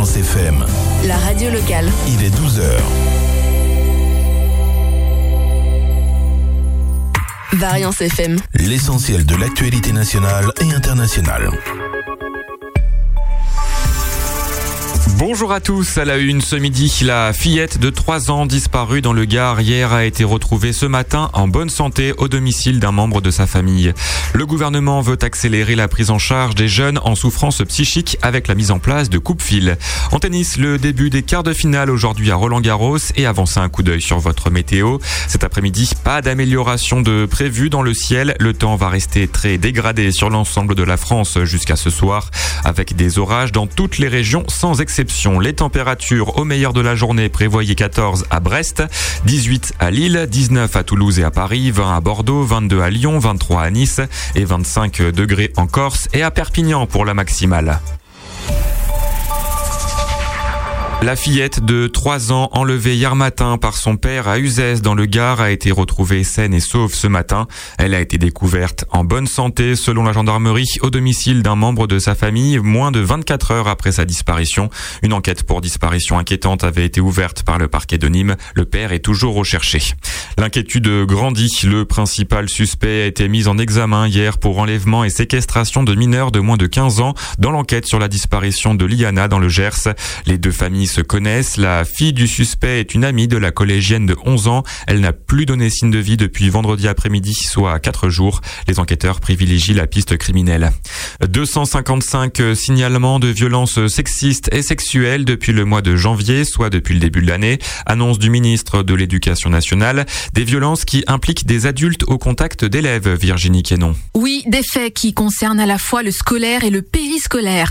Variance FM. La radio locale. Il est 12h. Variance FM. L'essentiel de l'actualité nationale et internationale. Bonjour à tous, à la une ce midi, la fillette de 3 ans disparue dans le Gard hier a été retrouvée ce matin en bonne santé au domicile d'un membre de sa famille. Le gouvernement veut accélérer la prise en charge des jeunes en souffrance psychique avec la mise en place de coupe-fil. En tennis, le début des quarts de finale aujourd'hui à Roland-Garros et avancez un coup d'œil sur votre météo. Cet après-midi, pas d'amélioration de prévu dans le ciel. Le temps va rester très dégradé sur l'ensemble de la France jusqu'à ce soir avec des orages dans toutes les régions sans exception. Les températures au meilleur de la journée prévoyez 14 à Brest, 18 à Lille, 19 à Toulouse et à Paris, 20 à Bordeaux, 22 à Lyon, 23 à Nice et 25 degrés en Corse et à Perpignan pour la maximale. La fillette de 3 ans enlevée hier matin par son père à Uzès dans le Gard a été retrouvée saine et sauve ce matin. Elle a été découverte en bonne santé selon la gendarmerie au domicile d'un membre de sa famille moins de 24 heures après sa disparition. Une enquête pour disparition inquiétante avait été ouverte par le parquet de Nîmes. Le père est toujours recherché. L'inquiétude grandit. Le principal suspect a été mis en examen hier pour enlèvement et séquestration de mineurs de moins de 15 ans dans l'enquête sur la disparition de Liana dans le Gers. Les deux familles se connaissent. La fille du suspect est une amie de la collégienne de 11 ans. Elle n'a plus donné signe de vie depuis vendredi après-midi, soit 4 jours. Les enquêteurs privilégient la piste criminelle. 255 signalements de violences sexistes et sexuelles depuis le mois de janvier, soit depuis le début de l'année. Annonce du ministre de l'Éducation nationale. Des violences qui impliquent des adultes au contact d'élèves, Virginie Quénon. Oui, des faits qui concernent à la fois le scolaire et le périscolaire.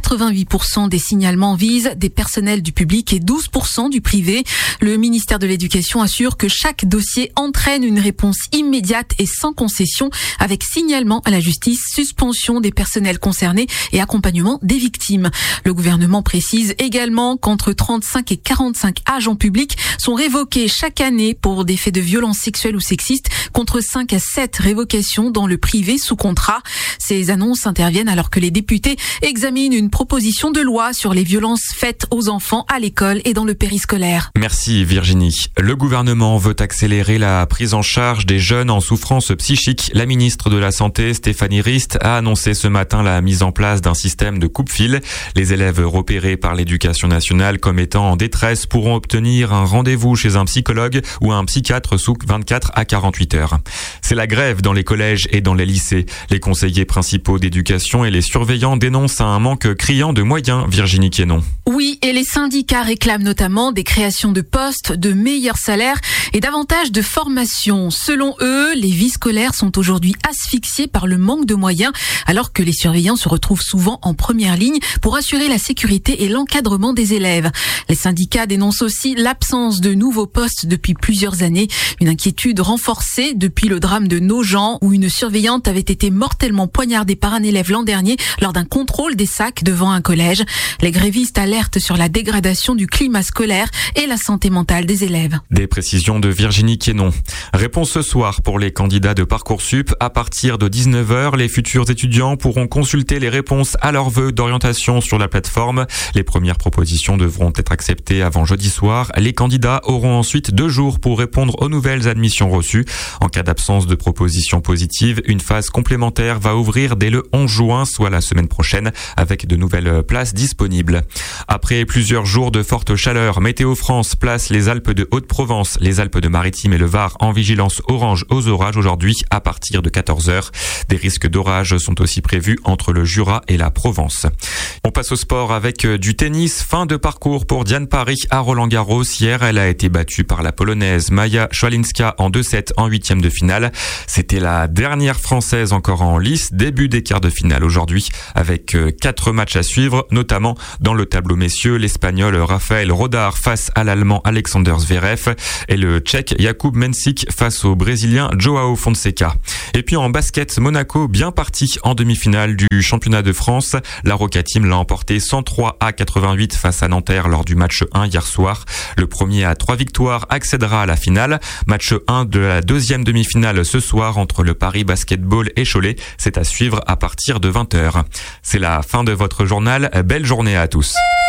88% des signalements visent des personnels du public et 12% du privé. Le ministère de l'Éducation assure que chaque dossier entraîne une réponse immédiate et sans concession avec signalement à la justice, suspension des personnels concernés et accompagnement des victimes. Le gouvernement précise également qu'entre 35 et 45 agents publics sont révoqués chaque année pour des faits de violences sexuelles ou sexistes, contre 5 à 7 révocations dans le privé sous contrat. Ces annonces interviennent alors que les députés examinent une proposition de loi sur les violences faites aux enfants à l'école et dans le périscolaire. Merci Virginie. Le gouvernement veut accélérer la prise en charge des jeunes en souffrance psychique. La ministre de la Santé, Stéphanie Rist, a annoncé ce matin la mise en place d'un système de coupe-fil. Les élèves repérés par l'Éducation nationale comme étant en détresse pourront obtenir un rendez-vous chez un psychologue ou un psychiatre sous 24 à 48 heures. C'est la grève dans les collèges et dans les lycées. Les conseillers principaux d'éducation et les surveillants dénoncent un manque criant de moyens, Virginie Quénon. Oui, et les syndicats réclament notamment des créations de postes, de meilleurs salaires et davantage de formation. Selon eux, les vies scolaires sont aujourd'hui asphyxiées par le manque de moyens, alors que les surveillants se retrouvent souvent en première ligne pour assurer la sécurité et l'encadrement des élèves. Les syndicats dénoncent aussi l'absence de nouveaux postes depuis plusieurs années, une inquiétude renforcée depuis le drame de Nogent où une surveillante avait été mortellement poignardée par un élève l'an dernier lors d'un contrôle des sacs devant un collège. Les grévistes alertent sur la dégradation du climat scolaire et la santé mentale des élèves. Des précisions de Virginie Quénon. Réponse ce soir pour les candidats de Parcoursup. À partir de 19h, les futurs étudiants pourront consulter les réponses à leurs vœux d'orientation sur la plateforme. Les premières propositions devront être acceptées avant jeudi soir. Les candidats auront ensuite 2 jours pour répondre aux nouvelles admissions reçues. En cas d'absence de propositions positives, une phase complémentaire va ouvrir dès le 11 juin, soit la semaine prochaine, avec de nouvelles places disponibles. Après plusieurs jours de forte chaleur, Météo France place les Alpes de Haute-Provence, les Alpes-de-Maritimes et le Var en vigilance orange aux orages aujourd'hui à partir de 14h. Des risques d'orage sont aussi prévus entre le Jura et la Provence. On passe au sport avec du tennis. Fin de parcours pour Diane Parry à Roland-Garros. Hier, elle a été battue par la Polonaise Maja Szwalinska en 2-7 en 8e de finale. C'était la dernière Française encore en lice. Début des quarts de finale aujourd'hui avec 4 matchs à suivre, notamment dans le tableau messieurs, l'Espagnol Rafael Rodar face à l'Allemand Alexander Zverev et le Tchèque Jakub Mensik face au Brésilien Joao Fonseca. Et puis en basket, Monaco bien parti en demi-finale du championnat de France. La Roca Team l'a emporté 103 à 88 face à Nanterre lors du match 1 hier soir. Le premier à 3 victoires accédera à la finale. Match 1 de la deuxième demi-finale ce soir entre le Paris Basketball et Cholet. C'est à suivre à partir de 20h. C'est la fin de votre journal. Belle journée à tous.